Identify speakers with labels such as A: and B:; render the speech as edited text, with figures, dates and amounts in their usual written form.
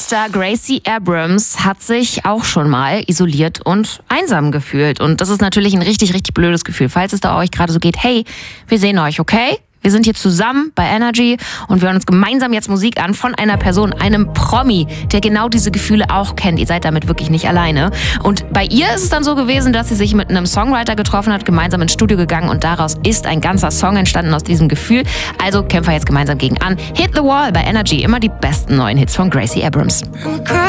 A: Energy-Star Gracie Abrams hat sich auch schon mal isoliert und einsam gefühlt. Und das ist natürlich ein richtig, richtig blödes Gefühl. Falls es da euch gerade so geht, hey, wir sehen euch, okay? Wir sind hier zusammen bei Energy und wir hören uns gemeinsam jetzt Musik an von einer Person, einem Promi, der genau diese Gefühle auch kennt. Ihr seid damit wirklich nicht alleine. Und bei ihr ist es dann so gewesen, dass sie sich mit einem Songwriter getroffen hat, gemeinsam ins Studio gegangen und daraus ist ein ganzer Song entstanden aus diesem Gefühl. Also kämpfen wir jetzt gemeinsam gegen an. Hit the Wall bei Energy, immer die besten neuen Hits von Gracie Abrams.